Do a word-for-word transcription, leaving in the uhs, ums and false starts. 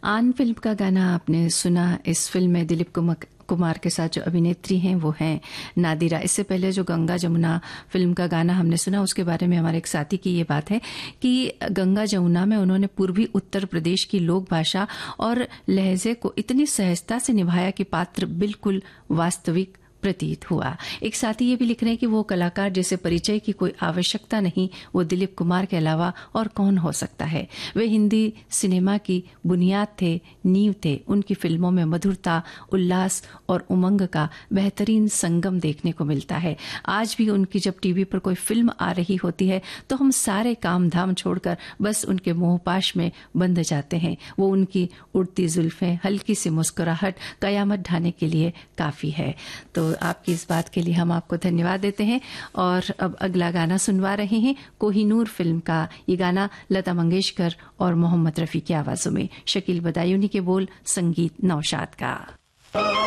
आन फिल्म का गाना आपने सुना। इस फिल्म में दिलीप कुमार कुमार के साथ जो अभिनेत्री हैं वो हैं नादिरा। इससे पहले जो गंगा जमुना फिल्म का गाना हमने सुना, उसके बारे में हमारे एक साथी की ये बात है कि गंगा जमुना में उन्होंने पूर्वी उत्तर प्रदेश की लोक भाषा और लहजे को इतनी सहजता से निभाया कि पात्र बिल्कुल वास्तविक प्रतीत हुआ। एक साथी ये भी लिख रहे हैं कि वो कलाकार जैसे परिचय की कोई आवश्यकता नहीं, वो दिलीप कुमार के अलावा और कौन हो सकता है। वे हिंदी सिनेमा की बुनियाद थे, नींव थे। उनकी फिल्मों में मधुरता, उल्लास और उमंग का बेहतरीन संगम देखने को मिलता है। आज भी उनकी जब टीवी पर कोई फिल्म आ रही होती है तो हम सारे काम धाम छोड़कर बस उनके मोहपाश में बंध जाते हैं। वो उनकी उड़ती जुल्फें, हल्की सी मुस्कुराहट कयामत ढाने के लिए काफी है। तो आपकी इस बात के लिए हम आपको धन्यवाद देते हैं। और अब अगला गाना सुनवा रहे हैं कोहिनूर फिल्म का। ये गाना लता मंगेशकर और मोहम्मद रफी की आवाजों में, शकील बदायूनी के बोल, संगीत नौशाद का।